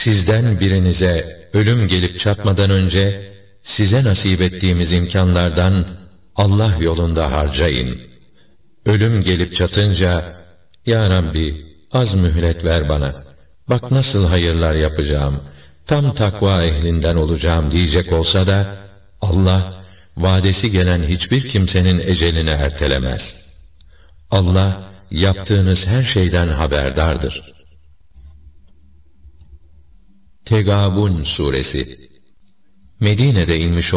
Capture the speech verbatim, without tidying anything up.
sizden birinize ölüm gelip çatmadan önce size nasip ettiğimiz imkanlardan Allah yolunda harcayın. Ölüm gelip çatınca, Ya Rabbi az mühlet ver bana, bak nasıl hayırlar yapacağım, tam takva ehlinden olacağım diyecek olsa da, Allah vadesi gelen hiçbir kimsenin ecelini ertelemez. Allah yaptığınız her şeyden haberdardır. Tegabun suresi Medine'de inmiş